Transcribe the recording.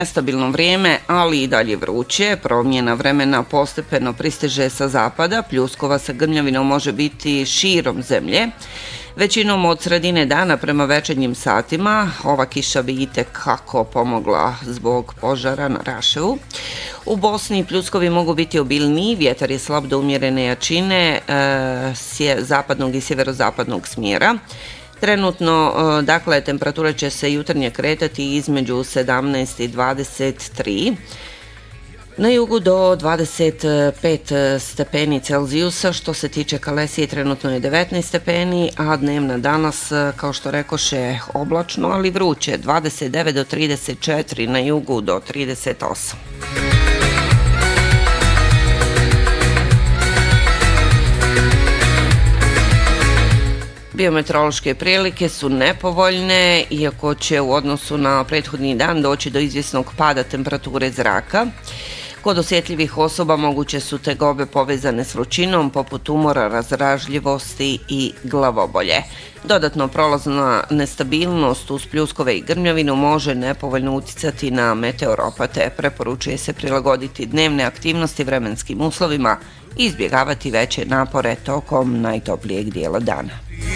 Nestabilno vrijeme, ali i dalje vruće, promjena vremena postepeno pristiže sa zapada, pljuskova sa grmljavinom može biti širom zemlje. Većinom od sredine dana prema večernjim satima ova kiša bi itekako pomogla zbog požara na Raševu. U Bosni pljuskovi mogu biti obilniji, vjetar je slab do umjerene jačine zapadnog i sjeverozapadnog smjera. Trenutno, dakle, temperatura će se jutarnje kretati između 17 i 23. Na jugu do 25 stepeni Celzijusa, što se tiče Kalesije trenutno je 19 stepeni, a dnevna danas, kao što rekoše, oblačno, ali vruće, 29 do 34, na jugu do 38. Biometeorološke prilike su nepovoljne, iako će u odnosu na prethodni dan doći do izvjesnog pada temperature zraka. Kod osjetljivih osoba moguće su tegobe povezane s vrućinom, poput umora, razdražljivosti i glavobolje. Dodatno, prolazna nestabilnost uz pljuskove i grmljavinu može nepovoljno uticati na meteoropate. Preporučuje se prilagoditi dnevne aktivnosti vremenskim uslovima i izbjegavati veće napore tokom najtoplijeg dijela dana.